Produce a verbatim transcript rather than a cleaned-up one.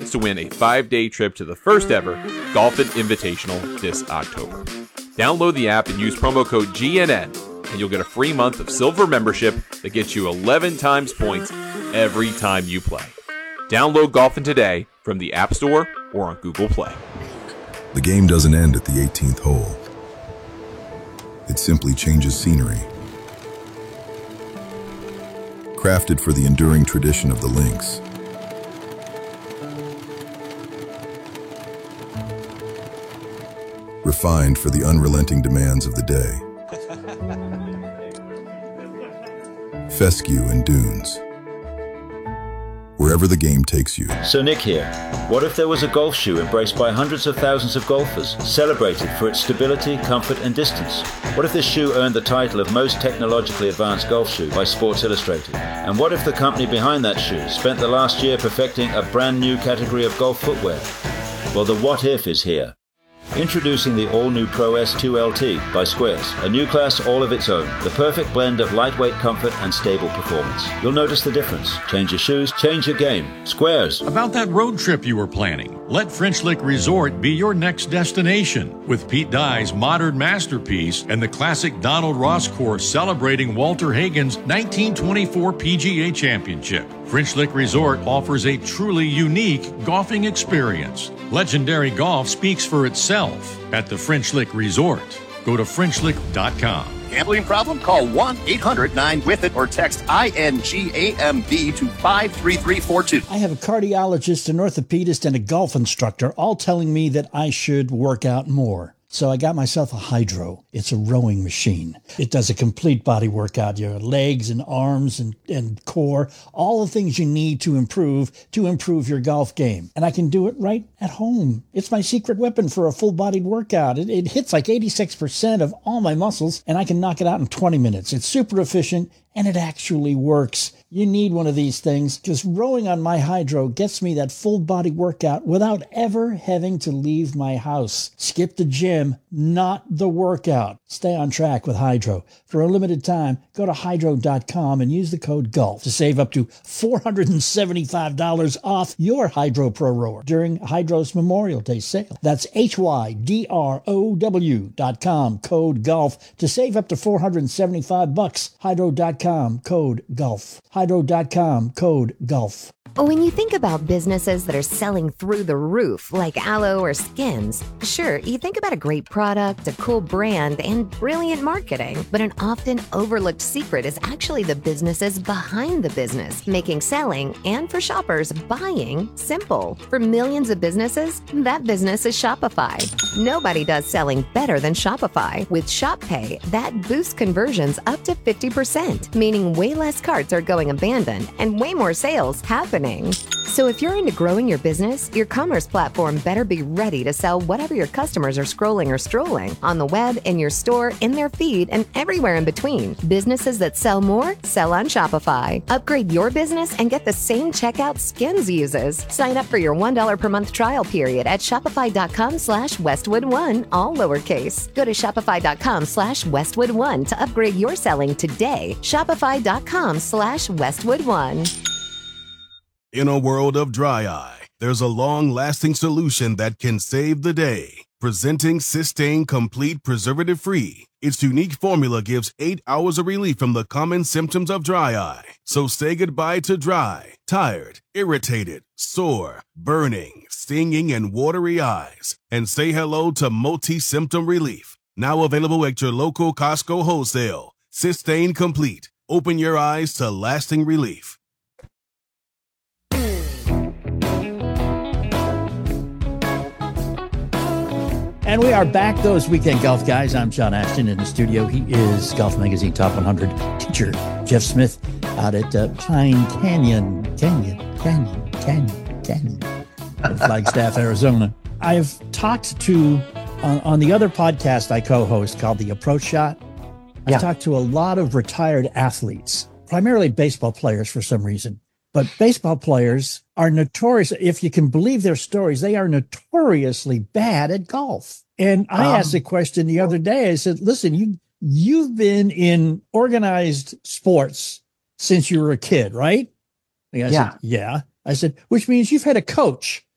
chance to win a five-day trip to the first ever Golfin' Invitational this October. Download the app and use promo code G N N, and you'll get a free month of silver membership that gets you eleven times points every time you play. Download Golfin' today from the App Store or on Google Play. The game doesn't end at the eighteenth hole. It simply changes scenery. Crafted for the enduring tradition of the links. Refined for the unrelenting demands of the day. Fescue and dunes. Wherever the game takes you. So Nick here. What if there was a golf shoe embraced by hundreds of thousands of golfers, celebrated for its stability, comfort and distance? What if this shoe earned the title of most technologically advanced golf shoe by Sports Illustrated? And what if the company behind that shoe spent the last year perfecting a brand new category of golf footwear? Well, the what if is here. Introducing the all-new Pro S two L T by Squares, a new class all of its own, the perfect blend of lightweight comfort and stable performance. You'll notice the difference. Change your shoes, change your game. Squares. About that road trip you were planning, let French Lick Resort be your next destination. With Pete Dye's modern masterpiece and the classic Donald Ross course celebrating Walter Hagen's nineteen twenty-four P G A Championship. French Lick Resort offers a truly unique golfing experience. Legendary golf speaks for itself at the French Lick Resort. Go to French Lick dot com. Gambling problem? Call one eight hundred nine with it or text I N G A M B to five three three four two. I have a cardiologist, an orthopedist, and a golf instructor all telling me that I should work out more. So I got myself a Hydro. It's a rowing machine. It does a complete body workout, your legs and arms and, and core, all the things you need to improve, to improve your golf game. And I can do it right at home. It's my secret weapon for a full-bodied workout. It, it hits like eighty-six percent of all my muscles, and I can knock it out in twenty minutes. It's super efficient, and it actually works. You need one of these things because rowing on my Hydro gets me that full body workout without ever having to leave my house. Skip the gym, not the workout. Stay on track with Hydro. For a limited time, go to hydro dot com and use the code GOLF to save up to four hundred seventy-five dollars off your Hydro Pro Rower during Hydro's Memorial Day sale. That's H Y D R O W dot com, code GOLF to save up to four hundred seventy-five bucks. hydro dot com, code GOLF. hydro dot com, code GOLF. When you think about businesses that are selling through the roof, like Aloe or Skins, sure, you think about a great product, a cool brand, and brilliant marketing. But an often overlooked secret is actually the businesses behind the business, making selling and, for shoppers, buying simple. For millions of businesses, that business is Shopify. Nobody does selling better than Shopify. With Shop Pay, that boosts conversions up to fifty percent, meaning way less carts are going abandoned and way more sales happening. So if you're into growing your business, your commerce platform better be ready to sell whatever your customers are scrolling or strolling on the web, in your store, in their feed, and everywhere in between. Businesses that sell more, sell on Shopify. Upgrade your business and get the same checkout Skins uses. Sign up for your one dollar per month trial period at shopify dot com slash westwood one, all lowercase. Go to shopify dot com slash westwood one to upgrade your selling today. shopify dot com slash westwood one. In a world of dry eye, there's a long-lasting solution that can save the day. Presenting Systane Complete Preservative-Free. Its unique formula gives eight hours of relief from the common symptoms of dry eye. So say goodbye to dry, tired, irritated, sore, burning, stinging, and watery eyes. And say hello to multi-symptom relief. Now available at your local Costco wholesale. Systane Complete. Open your eyes to lasting relief. And we are back, those weekend golf guys. I'm John Ashton in the studio. He is Golf Magazine Top one hundred teacher Jeff Smith out at uh, Pine Canyon, Canyon, Canyon, Canyon, Canyon, in Flagstaff, Arizona. I've talked to, on, on the other podcast I co-host called The Approach Shot, I've yeah. talked to a lot of retired athletes, primarily baseball players for some reason. But baseball players are notorious, if you can believe their stories, they are notoriously bad at golf. And I um, asked a question the other day. I said, listen, you, you've been in organized sports since you were a kid, right? And I yeah. said, yeah. I said, which means you've had a coach